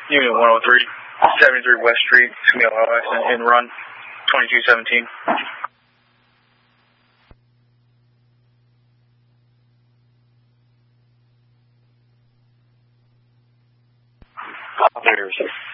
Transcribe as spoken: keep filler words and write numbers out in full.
Unit one oh three, seventy-three West Street, Smith, and, and run twenty-two seventeen. Operators.